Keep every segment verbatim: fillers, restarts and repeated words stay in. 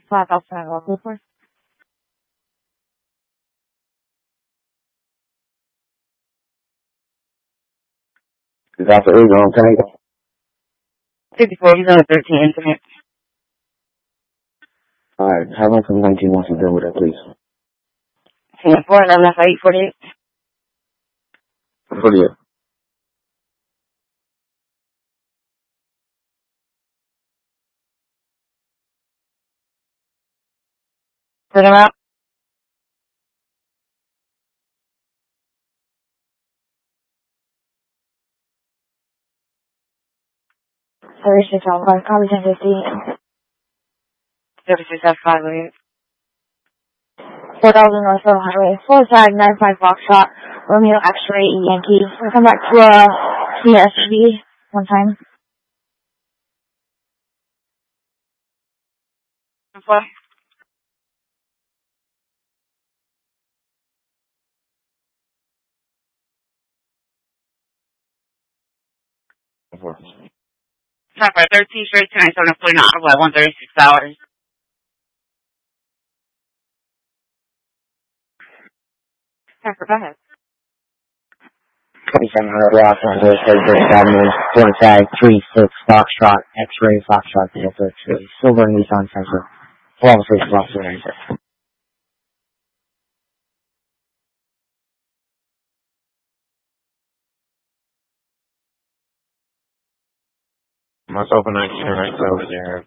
five outside of Cooper. Is that the Eagle on Tango? fifty-four, he's on the thirteen incident. Alright, have one from nineteen wants to deal with that, please. four eleven F eight forty-eight. forty-eight. Put him out. thirty-six Alpha five, copy ten fifty. thirty-six F five eight. four thousand North Philip Highway, four five nine five Foxtrot, Romeo X-ray Yankee. We'll come back to uh, C S V one time. Four. Four. Sorry, for thirteen straight tonight, seven forty nine by one thirty-six hours. Sorry, go ahead. twenty-seven hundred Rock, thirty-six Avenue, four five three six Foxtrot, X-ray Foxtrot, Silver Nissan Sensor, twelve six Foxtrot ninety-six. Must open nineteen right over there.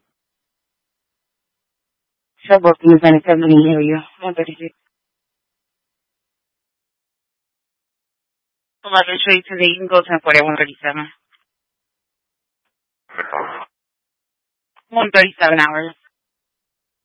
Suburb News ninety-seven in the area, one thirty-six. eleven straight to the, you can go ten forty at one thirty-seven. one thirty-seven hours.